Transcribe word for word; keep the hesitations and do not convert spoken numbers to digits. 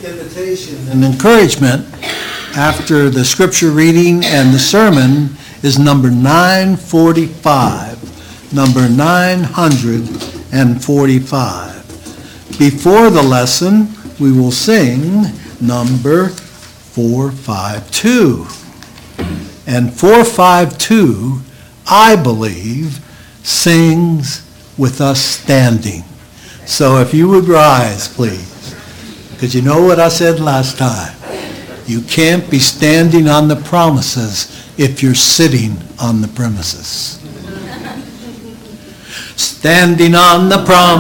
invitation and encouragement after the scripture reading and the sermon is number nine forty-five. Number nine forty-five. Before the lesson, we will sing number four five two. And four five two, I believe, sings with us standing. So if you would rise, please. Because you know what I said last time. You can't be standing on the promises if you're sitting on the premises. Standing on the promise.